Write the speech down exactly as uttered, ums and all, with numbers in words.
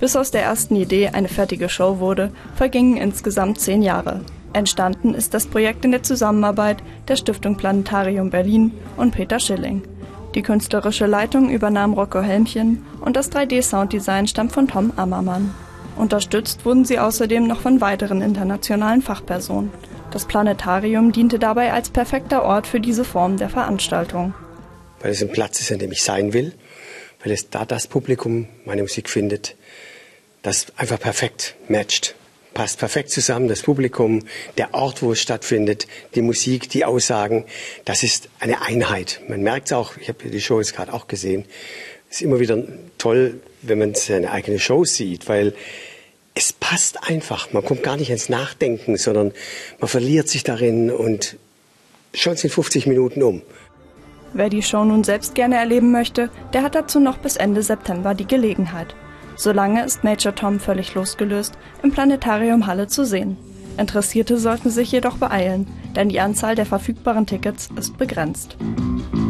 Bis aus der ersten Idee eine fertige Show wurde, vergingen insgesamt zehn Jahre. Entstanden ist das Projekt in der Zusammenarbeit der Stiftung Planetarium Berlin und Peter Schilling. Die künstlerische Leitung übernahm Rocco Helmchen und das drei D-Sounddesign stammt von Tom Ammermann. Unterstützt wurden sie außerdem noch von weiteren internationalen Fachpersonen. Das Planetarium diente dabei als perfekter Ort für diese Form der Veranstaltung. Weil es ein Platz ist, an dem ich sein will, weil es da das Publikum meine Musik findet, das einfach perfekt matcht. Passt perfekt zusammen, das Publikum, der Ort, wo es stattfindet, die Musik, die Aussagen, das ist eine Einheit. Man merkt es auch, ich habe die Show jetzt gerade auch gesehen, es ist immer wieder toll, wenn man seine eigene Show sieht, weil es passt einfach. Man kommt gar nicht ins Nachdenken, sondern man verliert sich darin und schon sind fünfzig Minuten um. Wer die Show nun selbst gerne erleben möchte, der hat dazu noch bis Ende September die Gelegenheit. Solange ist Major Tom völlig losgelöst im Planetarium Halle zu sehen. Interessierte sollten sich jedoch beeilen, denn die Anzahl der verfügbaren Tickets ist begrenzt.